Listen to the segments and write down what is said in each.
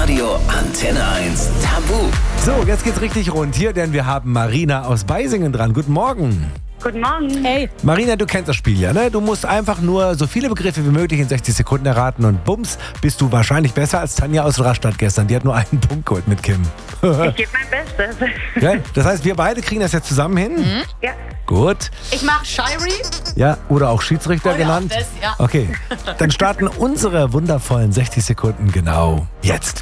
Hitradio Antenne 1 Tabu. So, jetzt geht's richtig rund hier, denn wir haben Marina aus Beisingen dran. Guten Morgen. Guten Morgen. Hey. Marina, du kennst das Spiel ja, ne? Du musst einfach nur so viele Begriffe wie möglich in 60 Sekunden erraten und bums, bist du wahrscheinlich besser als Tanja aus Rastatt gestern. Die hat nur einen Punkt geholt mit Kim. Ich gebe mein Bestes. Ja, das heißt, wir beide kriegen das jetzt zusammen hin? Ja. Gut. Ich mach Shirey. Ja, oder auch Schiedsrichter Oder genannt. auch das, ja. Okay, dann starten unsere wundervollen 60 Sekunden genau jetzt.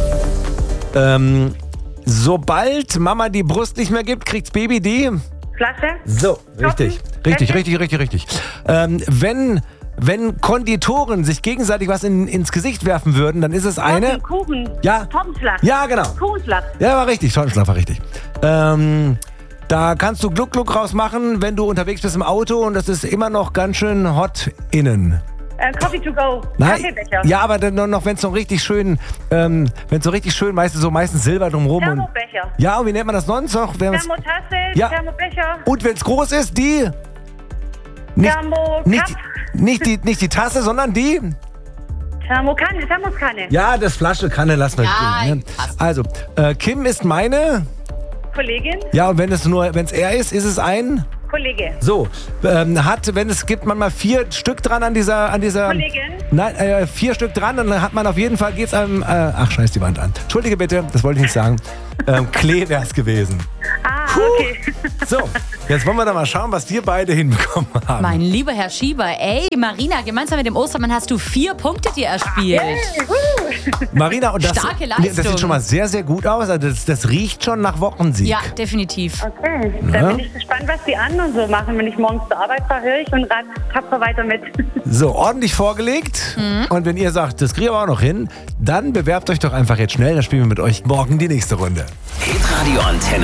Sobald Mama die Brust nicht mehr gibt, kriegt's Baby die... Flasche? So, richtig. Richtig. Wenn Konditoren sich gegenseitig was ins Gesicht werfen würden, dann ist es eine... Kuchen. Ja. Tortenschlag. Ja, genau. Kuchenschlag. Ja, war richtig. Tortenschlag war richtig. Da kannst du Gluck-Gluck rausmachen, wenn du unterwegs bist im Auto und das ist immer noch ganz schön hot innen. Coffee to go. Nein, Kaffeebecher. ja, aber dann noch, wenn es so richtig schön, meistens Silber drumherum. Thermobecher. Ja, und wie nennt man das sonst noch? Thermotasse, Ja. Thermobecher, Und wenn es groß ist, die... Thermocup, Nicht die Tasse, sondern die... Thermoskanne. Ja, das Flasche, Kanne lassen wir Ja, stehen. Ne? passt. Also, Kim ist meine... Kollegin, Ja, und wenn es er ist es ein... Kollege. So, gibt man mal 4 Stück dran an dieser... Kollegin. Nein, 4 Stück dran, dann hat man auf jeden Fall, geht's einem... ach, scheiß die Wand an. Entschuldige bitte, das wollte ich nicht sagen. Klee wär's gewesen. Okay. So, jetzt wollen wir da mal schauen, was wir beide hinbekommen haben. Mein lieber Herr Schieber, ey, Marina, gemeinsam mit dem Ostermann hast du 4 Punkte dir erspielt. Marina, und das, Starke Leistung. das sieht schon mal sehr, sehr gut aus. Also das riecht schon nach Wochensieg. Ja, definitiv. Okay, dann bin ich gespannt, was die anderen so machen. Wenn ich morgens zur Arbeit fahre, höre ich und tapfer weiter mit. So, ordentlich vorgelegt. Und wenn ihr sagt, das kriegen wir auch noch hin, dann bewerbt euch doch einfach jetzt schnell. Dann spielen wir mit euch morgen die nächste Runde. Hitradio Antenne